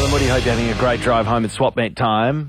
Will and Woody, hope you're having a great drive home at Swap Meet time.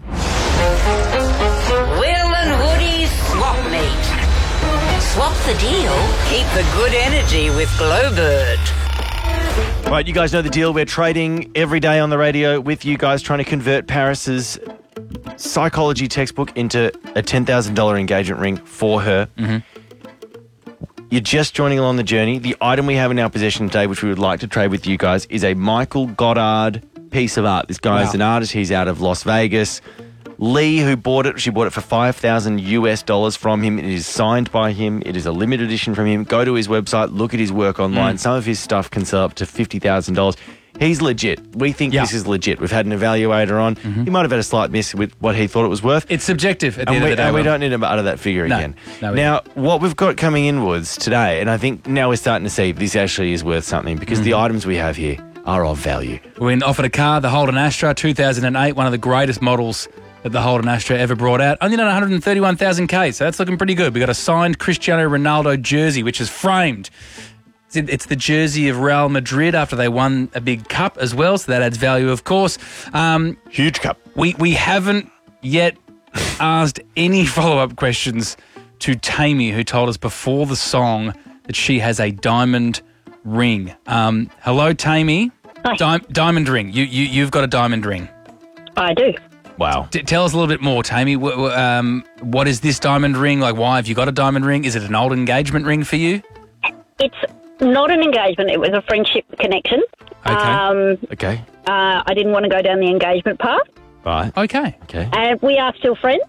Will and Woody's Swap Meet. Swap the deal, keep the good energy with Glowbird. Right, you guys know the deal. We're trading every day on the radio with you guys, trying to convert Paris's psychology textbook into a $10,000 engagement ring for her. Mm-hmm. You're just joining along the journey. The item we have in our possession today, which we would like to trade with you guys, is a Michael Goddard piece of art. This guy is an artist. He's out of Las Vegas. Lee, who bought it, she bought it for $5,000 from him. It is signed by him. It is a limited edition from him. Go to his website, look at his work online. Some of his stuff can sell up to $50,000. He's legit. We think this is legit. We've had an evaluator on. He might have had a slight miss with what he thought it was worth. It's subjective at the end of the day. And we don't need to utter that figure again. No, now, what we've got coming inwards today, and I think now we're starting to see if this actually is worth something, because the items we have here are of value. We've been offered a car, the Holden Astra 2008, one of the greatest models that the Holden Astra ever brought out. Only done 131,000 K, so that's looking pretty good. We got a signed Cristiano Ronaldo jersey, which is framed. It's the jersey of Real Madrid after they won a big cup as well, so that adds value, of course. Huge cup. We haven't yet asked any follow-up questions to Tammy, who told us before the song that she has a diamond ring. Hello, Tammy. Hi. Diamond ring. You've got a diamond ring. I do. Wow. Tell us a little bit more, Tammy. What is this diamond ring? Like, why have you got a diamond ring? Is it an old engagement ring for you? It's not an engagement. It was a friendship connection. Okay. I didn't want to go down the engagement path. Right. Okay. And we are still friends,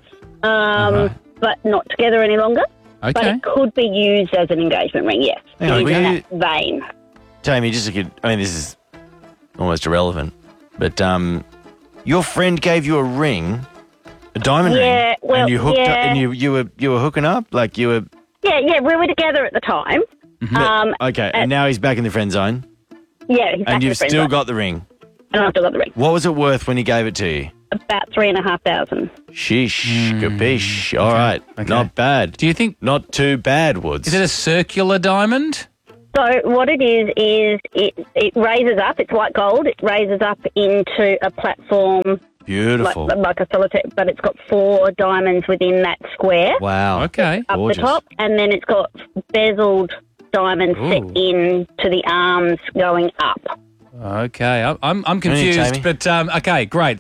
but not together any longer. But Okay. it could be used as an engagement ring, yes. Hang on, It is will in you- that vein. Tammy, just a kid. I mean, this is almost irrelevant, but your friend gave you a ring, a diamond ring, Yeah, well, and you hooked up, yeah. and you were hooking up, like you were. Yeah, we were together at the time. Okay, and now he's back in the friend zone, Yeah, he's back and in the you've friend still zone. got the ring. And I've still got the ring. What was it worth when he gave it to you? About 3,500. Sheesh, capiche. All right, Okay. not bad. Do you think, Not too bad, Woods. is it a circular diamond? So what it is it raises up. It's white gold. It raises up into a platform Beautiful. like a solitaire, but it's got 4 diamonds within that square Wow. Okay. up gorgeous. the top, and then it's got bezeled diamonds set into the arms going up. Okay, I'm confused, Tammy. but okay, great.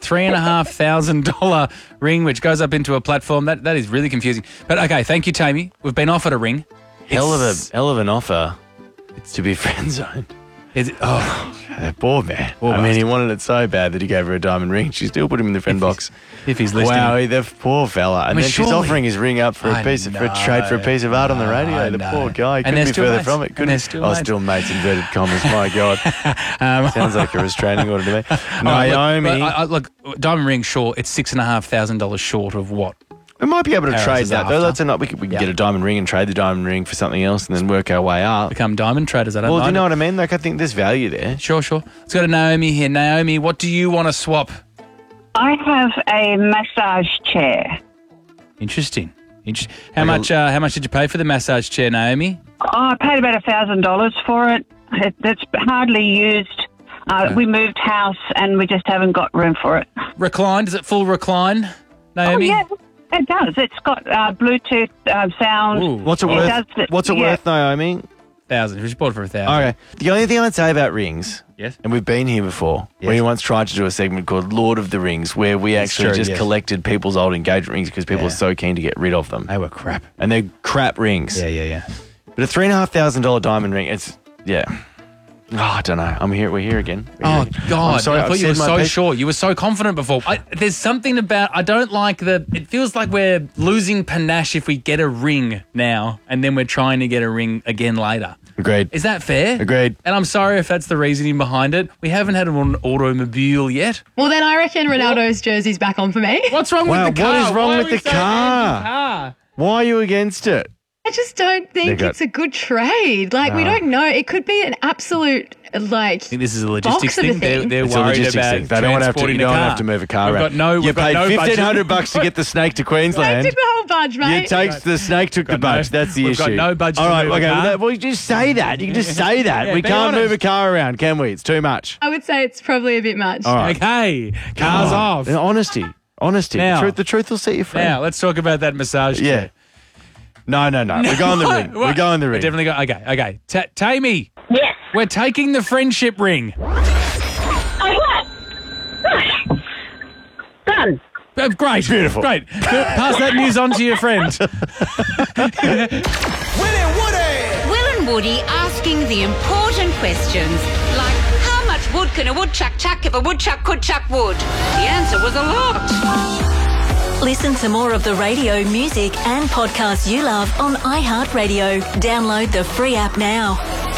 $3,500 ring, which goes up into a platform. That is really confusing. But okay, thank you, Tammy. We've been offered a ring. Hell of an offer. It's to be friend zoned. Is it, oh, Poor man. I mean, he wanted it so bad that he gave her a diamond ring. She still put him in the friend box. if he's listening. Wow, the poor fella. And mean, then she's surely- offering his ring up for a trade for a piece of art on the radio. I The know. poor guy. And Couldn't they're be still further mates. from it. And Couldn't they're still mates. still mates, inverted commas. My God. Sounds like a restraining order to me. All right, Naomi. look, diamond ring short. It's $6,500 short of what? We might be able to Paris trade is that, though. after. That's enough. We can get a diamond ring and trade the diamond ring for something else and then work our way up. Become diamond traders. I don't Well, do you mind know it. what I mean? Like, I think there's value there. Sure. Let's go to Naomi here. Naomi, what do you want to swap? I have a massage chair. Interesting. How much did you pay for the massage chair, Naomi? Oh, I paid about $1,000 for it. It's hardly used. We moved house and we just haven't got room for it. Reclined? Is it full recline, Naomi? Oh, yeah, it does. It's got Bluetooth sound. Ooh. What's it It worth? does- What's it yeah. worth, Naomi? 1,000. She bought it for 1,000. Okay. The only thing I'd say about rings, Yes. and we've been here before, we once tried to do a segment called Lord of the Rings, where we actually true, just yes. collected people's old engagement rings because people are so keen to get rid of them. They were crap. And they're crap rings. Yeah. But a $3,500 diamond ring, it's, Oh, I don't know. We're here again. Oh, God. I'm sorry, I thought I've you were said my so piece. sure. You were so confident before. There's something about, I don't like it feels like we're losing panache if we get a ring now and then we're trying to get a ring again later. Agreed. Is that fair? Agreed. And I'm sorry if that's the reasoning behind it. We haven't had an automobile yet. Well, then I reckon Ronaldo's jersey's back on for me. What's wrong Wow, with the car? what is wrong Why with are we the so car? anti-car? Why are you against it? I just don't think They got- it's a good trade. Like, we don't know. It could be an absolute, like, I think this is a logistics box of a thing. thing. They're It's a worried logistics about thing. They don't want to have to. transporting You the don't car. have to move a car We've around. got no. You We've got paid no budget. $1,500 to get the snake to they Queensland. took the whole bunch, mate. The snake took the Got no- bunch. That's the we've issue. got no budget All to right, move a okay. car. Well, you just say that. You can just say that. Yeah, we be can't move a honest. car around, can we? It's too much. I would say it's probably a bit much. All right. Okay, cars off. Honesty. Now- The truth will set you free. Now let's talk about that massage Yeah. chair. No. We're going the ring. We're going the We ring. definitely go. Okay. Tammy, Yes. we're taking the friendship ring. Oh, what? Done. Great. Beautiful. Great. Pass that news on to your friend. Will and Woody asking the important questions like how much wood can a woodchuck chuck if a woodchuck could chuck wood? The answer was a lot. Listen to more of the radio, music and podcasts you love on iHeartRadio. Download the free app now.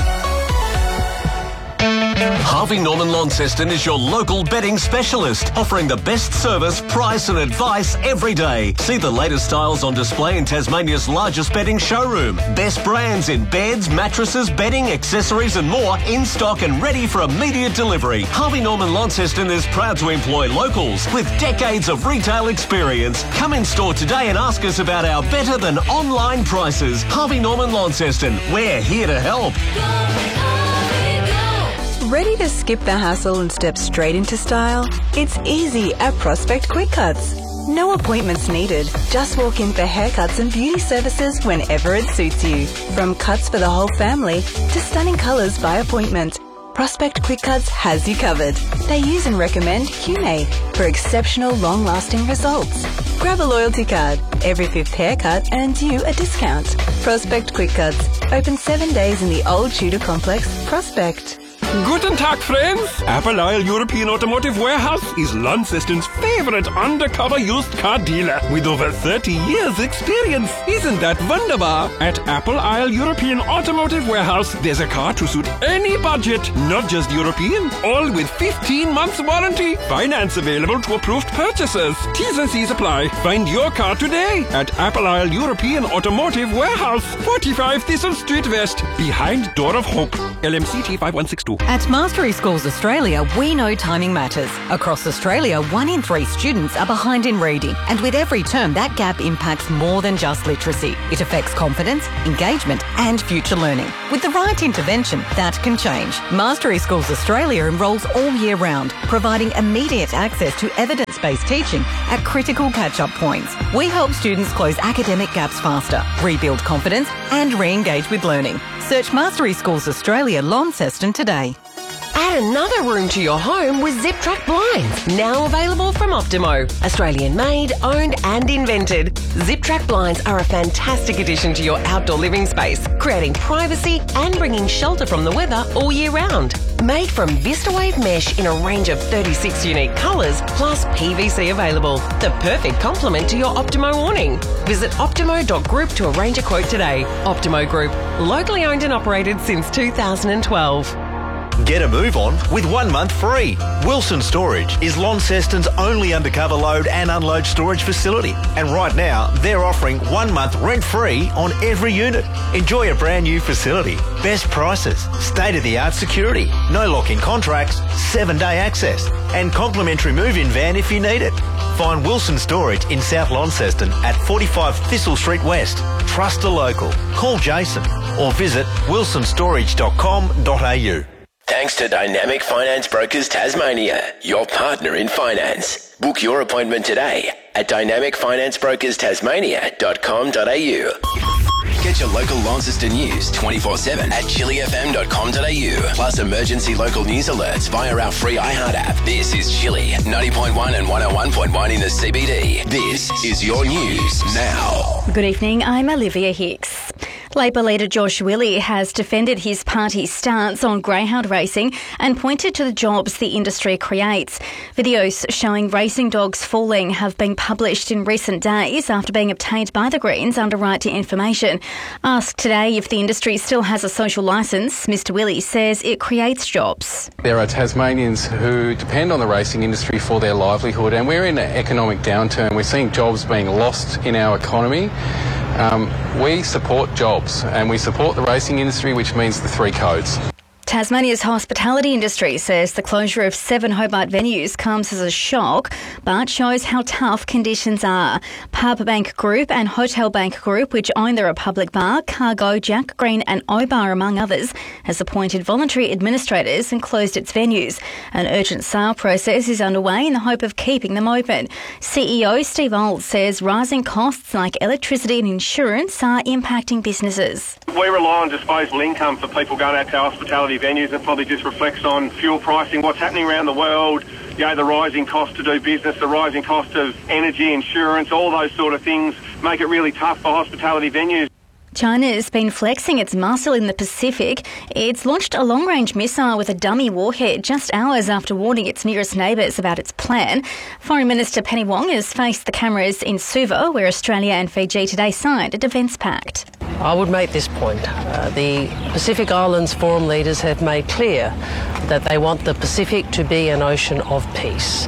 Harvey Norman Launceston is your local bedding specialist, offering the best service, price and advice every day. See the latest styles on display in Tasmania's largest bedding showroom. Best brands in beds, mattresses, bedding, accessories and more in stock and ready for immediate delivery. Harvey Norman Launceston is proud to employ locals with decades of retail experience. Come in store today and ask us about our better than online prices. Harvey Norman Launceston, we're here to help. Ready to skip the hassle and step straight into style? It's easy at Prospect Quick Cuts. No appointments needed. Just walk in for haircuts and beauty services whenever it suits you. From cuts for the whole family to stunning colours by appointment, Prospect Quick Cuts has you covered. They use and recommend Cune for exceptional long-lasting results. Grab a loyalty card. Every 5th haircut earns you a discount. Prospect Quick Cuts. Open 7 days in the Old Tudor Complex, Prospect. Guten Tag, friends! Apple Isle European Automotive Warehouse is Launceston's favorite undercover used car dealer with over 30 years experience. Isn't that wunderbar? At Apple Isle European Automotive Warehouse, there's a car to suit any budget, not just European, all with 15 months warranty. Finance available to approved purchasers. T's and C's apply. Find your car today at Apple Isle European Automotive Warehouse, 45 Thistle Street West, behind Door of Hope, LMCT 5162. At Mastery Schools Australia, we know timing matters. Across Australia, 1 in 3 students are behind in reading, and with every term, that gap impacts more than just literacy. It affects confidence, engagement, and future learning. With the right intervention, that can change. Mastery Schools Australia enrolls all year round, providing immediate access to evidence-based teaching at critical catch-up points. We help students close academic gaps faster, rebuild confidence, and re-engage with learning. Search Mastery Schools Australia Launceston today. Add another room to your home with ZipTrack blinds, now available from Optimo. Australian made, owned and invented. ZipTrack blinds are a fantastic addition to your outdoor living space, creating privacy and bringing shelter from the weather all year round. Made from VistaWave mesh in a range of 36 unique colours, plus PVC available. The perfect complement to your Optimo awning. Visit optimo.group to arrange a quote today. Optimo Group, locally owned and operated since 2012. Get a move on with 1 month free. Wilson Storage is Launceston's only undercover load and unload storage facility. And right now, they're offering 1 month rent-free on every unit. Enjoy a brand new facility. Best prices, state-of-the-art security, no lock-in contracts, 7-day access, and complimentary move-in van if you need it. Find Wilson Storage in South Launceston at 45 Thistle Street West. Trust a local. Call Jason or visit wilsonstorage.com.au. Thanks to Dynamic Finance Brokers Tasmania, your partner in finance. Book your appointment today at dynamicfinancebrokers.tasmania.com.au. Get your local Launceston news 24/7 at chilifm.com.au. Plus emergency local news alerts via our free iHeart app. This is Chili, 90.1 and 101.1 in the CBD. This is your news now. Good evening, I'm Olivia Hicks. Labor leader Josh Willey has defended his party's stance on greyhound racing and pointed to the jobs the industry creates. Videos showing racing dogs falling have been published in recent days after being obtained by the Greens under right to information. Asked today if the industry still has a social licence, Mr Willey says it creates jobs. There are Tasmanians who depend on the racing industry for their livelihood, and we're in an economic downturn. We're seeing jobs being lost in our economy. We support jobs and we support the racing industry, which means the 3 codes. Tasmania's hospitality industry says the closure of 7 Hobart venues comes as a shock, but shows how tough conditions are. Pub Bank Group and Hotel Bank Group, which own the Republic Bar, Cargo, Jack Green and O-Bar, among others, has appointed voluntary administrators and closed its venues. An urgent sale process is underway in the hope of keeping them open. CEO Steve Olds says rising costs like electricity and insurance are impacting businesses. We rely on disposable income for people going out to hospitality venues, and probably just reflects on fuel pricing, what's happening around the world, the rising cost to do business, the rising cost of energy, insurance, all those sort of things make it really tough for hospitality venues. China's been flexing its muscle in the Pacific. It's launched a long-range missile with a dummy warhead just hours after warning its nearest neighbours about its plan. Foreign Minister Penny Wong has faced the cameras in Suva, where Australia and Fiji today signed a defence pact. I would make this point. The Pacific Islands Forum leaders have made clear that they want the Pacific to be an ocean of peace.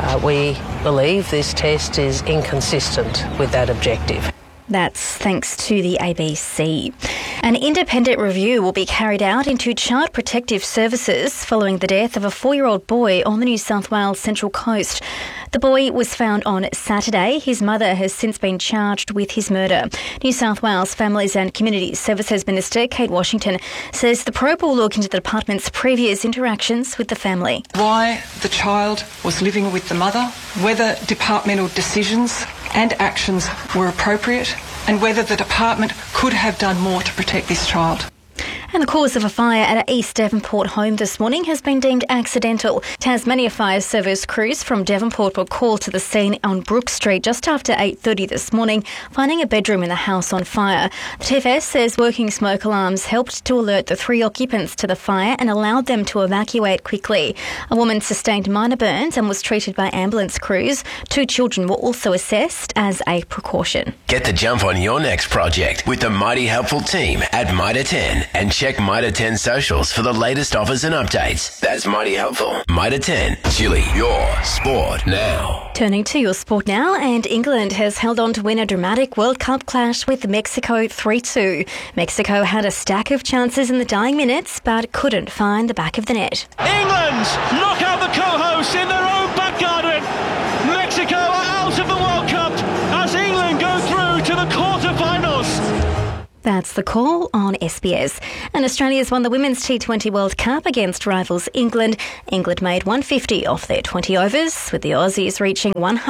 We believe this test is inconsistent with that objective. That's thanks to the ABC. An independent review will be carried out into Child Protective Services following the death of a 4-year-old boy on the New South Wales Central Coast. The boy was found on Saturday. His mother has since been charged with his murder. New South Wales Families and Community Services Minister Kate Washington says the probe will look into the department's previous interactions with the family. Why the child was living with the mother, whether departmental decisions and actions were appropriate, and whether the department could have done more to protect this child. And the cause of a fire at an East Devonport home this morning has been deemed accidental. Tasmania Fire Service crews from Devonport were called to the scene on Brook Street just after 8:30 this morning, finding a bedroom in the house on fire. The TFS says working smoke alarms helped to alert the 3 occupants to the fire and allowed them to evacuate quickly. A woman sustained minor burns and was treated by ambulance crews. 2 children were also assessed as a precaution. Get the jump on your next project with the mighty helpful team at Mitre 10 and check Mitre 10 socials for the latest offers and updates. That's mighty helpful. Mitre 10, Chile, your sport now. Turning to your sport now, and England has held on to win a dramatic World Cup clash with Mexico 3-2. Mexico had a stack of chances in the dying minutes, but couldn't find the back of the net. England knock out the co-hosts in their own back garden. Mexico are out of the World Cup as England go through to the quarter-finals. That's the call on SBS. And Australia's won the Women's T20 World Cup against rivals England. England made 150 off their 20 overs, with the Aussies reaching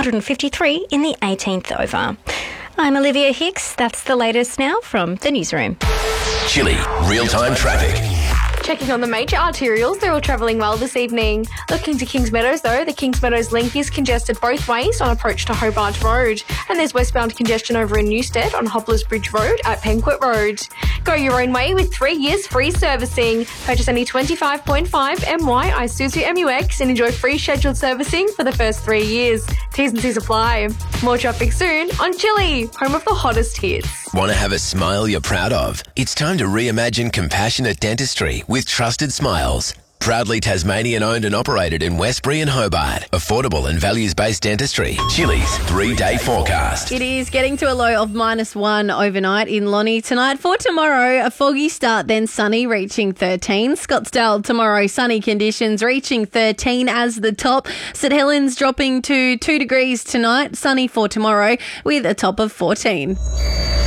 153 in the 18th over. I'm Olivia Hicks. That's the latest now from the newsroom. Chile, real-time traffic. Checking on the major arterials, they're all travelling well this evening. Looking to Kings Meadows though, the Kings Meadows link is congested both ways on approach to Hobart Road. And there's westbound congestion over in Newstead on Hobblers Bridge Road at Penquet Road. Go your own way with 3 years free servicing. Purchase any 25.5 MY Isuzu MUX and enjoy free scheduled servicing for the first 3 years. T's and C's apply. More traffic soon on Chile, home of the hottest hits. Want to have a smile you're proud of? It's time to reimagine compassionate dentistry with Trusted Smiles. Proudly Tasmanian owned and operated in Westbury and Hobart. Affordable and values-based dentistry. Chili's 3-day forecast. It is getting to a low of -1 overnight in Lonnie tonight. For tomorrow, a foggy start, then sunny, reaching 13. Scottsdale tomorrow, sunny conditions, reaching 13 as the top. St Helens dropping to 2 degrees tonight, sunny for tomorrow with a top of 14.